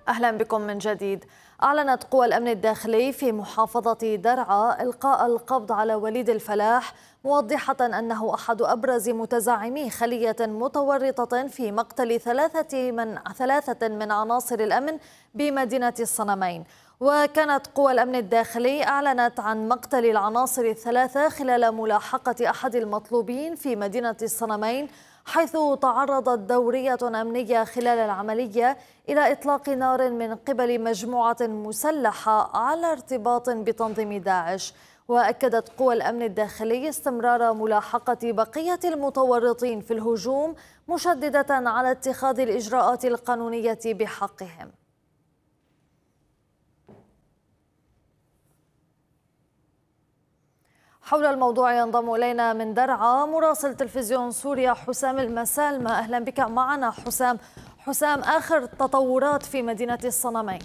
أهلا بكم من جديد. أعلنت قوى الأمن الداخلي في محافظة درعا إلقاء القبض على وليد الفلاح، موضحة أنه أحد أبرز متزعمي خلية متورطة في مقتل ثلاثة من عناصر الأمن بمدينة الصنمين. وكانت قوى الأمن الداخلي أعلنت عن مقتل العناصر الثلاثة خلال ملاحقة أحد المطلوبين في مدينة الصنمين، حيث تعرضت دورية أمنية خلال العملية إلى إطلاق نار من قبل مجموعة مسلحة على ارتباط بتنظيم داعش. وأكدت قوى الأمن الداخلي استمرار ملاحقة بقية المتورطين في الهجوم، مشددة على اتخاذ الإجراءات القانونية بحقهم. حول الموضوع ينضم إلينا من درعا مراسل تلفزيون سوريا حسام المسالمة. أهلا بك معنا حسام، آخر تطورات في مدينة الصنمين.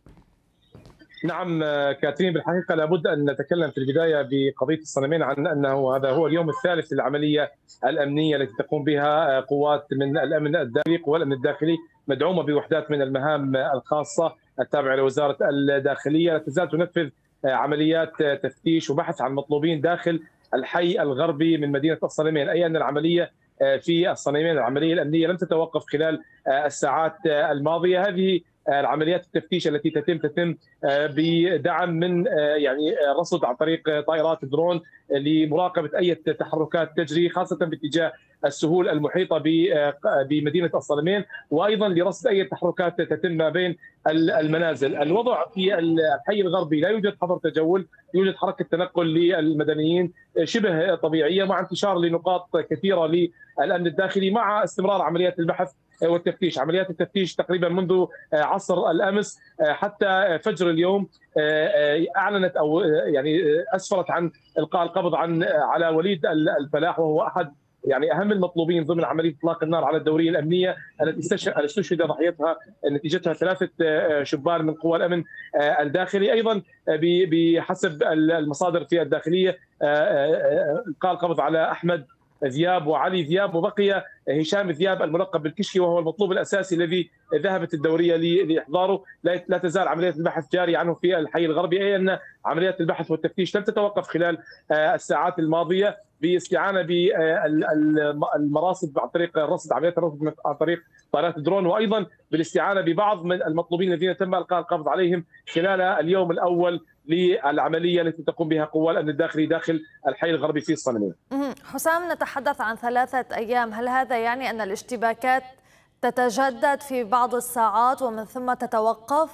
نعم كاترين، بالحقيقة لابد أن نتكلم في البداية بقضية الصنمين عن أنه هذا هو اليوم الثالث للعملية الأمنية التي تقوم بها قوات من الأمن الداخلي والأمن الداخلي مدعومة بوحدات من المهام الخاصة التابعة لوزارة الداخلية، لا تزال تنفذ عمليات تفتيش وبحث عن مطلوبين داخل الحي الغربي من مدينة الصنمين، أي أن العملية في الصنمين العملية الأمنية لم تتوقف خلال الساعات الماضية. هذه العمليات التفتيش التي تتم بدعم من يعني رصد عن طريق طائرات درون لمراقبة أي تحركات تجري، خاصة باتجاه السهول المحيطة بمدينة الصنمين، وأيضا لرصد أي تحركات تتم ما بين المنازل. الوضع في الحي الغربي لا يوجد حظر تجول، يوجد حركة تنقل للمدنيين شبه طبيعية مع انتشار لنقاط كثيرة للأمن الداخلي، مع استمرار عمليات البحث والتفتيش. عمليات التفتيش تقريبا منذ عصر الأمس حتى فجر اليوم أعلنت أو يعني أسفرت عن إلقاء القبض على وليد الفلاح، وهو أحد يعني أهم المطلوبين ضمن عملية إطلاق النار على الدورية الأمنية التي استشهد ضحيتها نتيجتها 3 شبان من قوى الأمن الداخلي. أيضا بحسب المصادر في الداخلية إلقاء القبض على أحمد ذياب وعلي ذياب، وبقي هشام ذياب الملقب بالكشكي، وهو المطلوب الاساسي الذي ذهبت الدوريه لاحضاره. لا تزال عمليه البحث جاريه عنه في الحي الغربي، اي ان عمليات البحث والتفتيش لم تتوقف خلال الساعات الماضيه، باستعانه بالمراصد عن طريق الرصد، عمليات الرصد عن طريق طائرات الدرون، وايضا بالاستعانه ببعض من المطلوبين الذين تم القاء القبض عليهم خلال اليوم الاول للعمليه التي تقوم بها قوى الامن الداخلي داخل الحي الغربي في الصنمين. حسام، نتحدث عن 3 أيام، هل هذا يعني أن الاشتباكات تتجدد في بعض الساعات ومن ثم تتوقف؟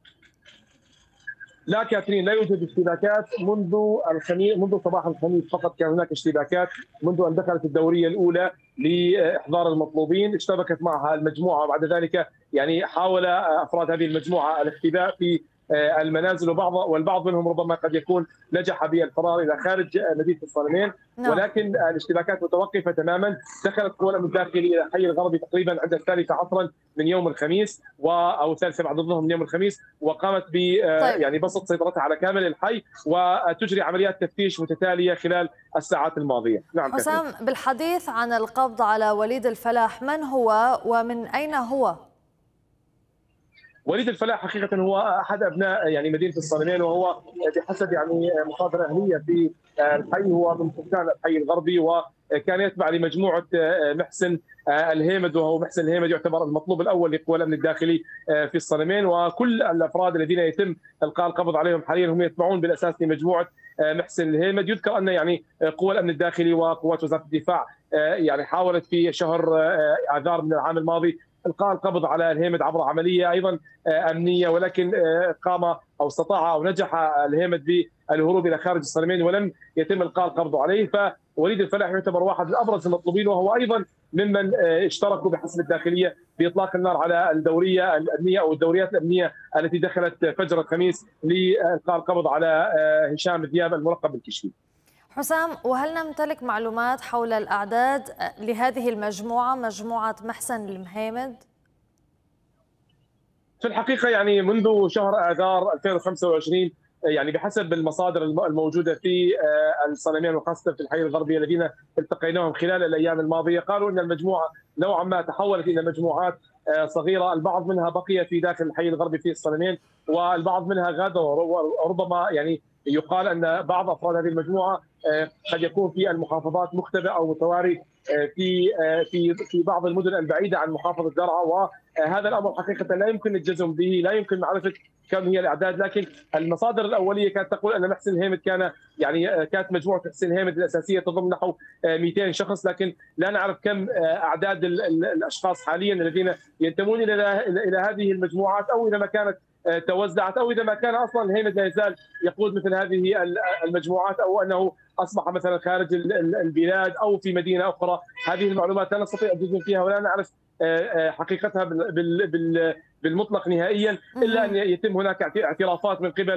لا كاترين، لا يوجد اشتباكات منذ الخميس، منذ صباح الخميس فقط كان هناك اشتباكات. منذ ان دخلت الدوريه الاولى لاحضار المطلوبين اشتبكت معها المجموعه، وبعد ذلك يعني حاول افراد هذه المجموعه الاختباء في المنازل، والبعض منهم ربما قد يكون نجح بالفرار الى خارج مدينه الصنمين، ولكن الاشتباكات متوقفه تماما. دخلت قوى الامن الداخلي الى الحي الغربي تقريبا عند 13 عصرا من يوم الخميس او 3 بعد الظهر من يوم الخميس، وقامت ب يعني بسط سيطرتها على كامل الحي وتجري عمليات تفتيش متتاليه خلال الساعات الماضيه. نعم حسام، بالحديث عن القبض على وليد الفلاح، من هو ومن اين هو؟ وليد الفلاح حقيقة هو أحد أبناء يعني مدينة الصنمين، وهو بحسب يعني مصادر أهلية في الحي هو من سكان الحي الغربي، وكان يتبع لمجموعة محسن الهيمد، وهو محسن الهيمد يعتبر المطلوب الأول لقوى الأمن الداخلي في الصنمين، وكل الأفراد الذين يتم إلقاء القبض عليهم حاليا هم يتبعون بالأساس لمجموعة محسن الهيمد. يذكر أن يعني قوى الأمن الداخلي وقوات وزارة الدفاع يعني حاولت في شهر آذار من العام الماضي إلقاء القبض على الهيمد عبر عملية أيضا أمنية، ولكن قام أو استطاع أو نجح الهيمد بالهروب إلى خارج الصنمين ولم يتم إلقاء القبض عليه. فوليد الفلاح يعتبر واحد من أبرز المطلوبين، وهو أيضا ممن اشتركوا بحسب الداخلية بإطلاق النار على الدورية الأمنية أو الدوريات الأمنية التي دخلت فجر الخميس لإلقاء القبض على هشام ذياب الملقب بالكشكي. حسام، وهل نمتلك معلومات حول الأعداد لهذه المجموعة، مجموعة محسن الهيمد؟ في الحقيقة يعني منذ شهر آذار 2025 يعني بحسب المصادر الموجودة في الصنمين وخاصة في الحي الغربي الذين التقيناهم خلال الأيام الماضية، قالوا أن المجموعة نوعا ما تحولت إلى مجموعات صغيره، البعض منها بقي في داخل الحي الغربي في الصنمين، والبعض منها غادر، وربما يعني يقال ان بعض افراد هذه المجموعه قد يكون في المحافظات مختبئ او متواري في بعض المدن البعيده عن محافظه درعا. وهذا الامر حقيقه لا يمكن الجزم به، لا يمكن معرفه كم هي الاعداد، لكن المصادر الاوليه كانت تقول ان محسن الهيمد كانت مجموعه محسن الهيمد الاساسيه تضم نحو 200 شخص، لكن لا نعرف كم اعداد الاشخاص حاليا الذين ينتمون الى هذه المجموعات، او اذا ما كانت توزعت، او اذا ما كان اصلا الهيمد لا يزال يقود مثل هذه المجموعات، او انه اصبح مثلا خارج البلاد او في مدينه اخرى. هذه المعلومات لا نستطيع الجزم فيها ولا نعرف حقيقتها بالمطلق نهائيا، الا ان يتم هناك اعترافات من قبل